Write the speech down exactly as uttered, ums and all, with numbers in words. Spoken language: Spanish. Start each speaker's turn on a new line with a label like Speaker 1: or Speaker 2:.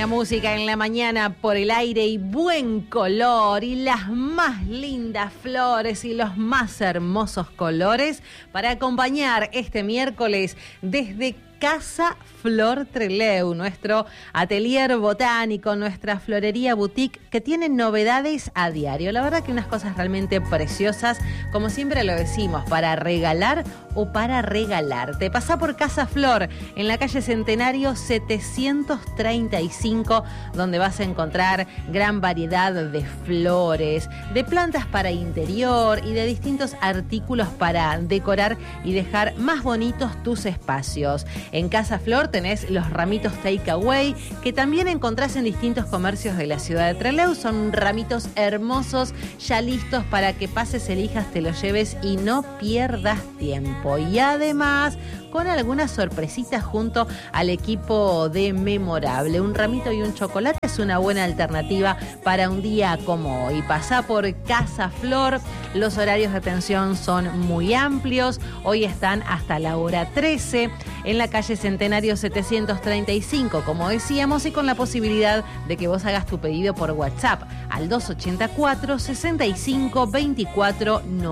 Speaker 1: Buena música en la mañana por el aire y buen color y las más lindas flores y los más hermosos colores para acompañar este miércoles desde Casa Flor Trelew, nuestro atelier botánico, nuestra florería boutique que tiene novedades a diario. La verdad que unas cosas realmente preciosas, como siempre lo decimos, para regalar o para regalarte. Pasá por Casa Flor en la calle Centenario setecientos treinta y cinco, donde vas a encontrar gran variedad de flores, de plantas para interior y de distintos artículos para decorar y dejar más bonitos tus espacios. En Casa Flor tenés los ramitos takeaway que también encontrás en distintos comercios de la ciudad de Trelew. Son ramitos hermosos, ya listos para que pases, elijas, te los lleves y no pierdas tiempo. Y además, con algunas sorpresitas junto al equipo de Memorable. Un ramito y un chocolate es una buena alternativa para un día como hoy. Pasá por Casa Flor, los horarios de atención son muy amplios. Hoy están hasta la hora trece en la calle Centenario setecientos treinta y cinco, como decíamos, y con la posibilidad de que vos hagas tu pedido por WhatsApp al dos ochenta y cuatro, sesenta y cinco, veinticuatro noventa.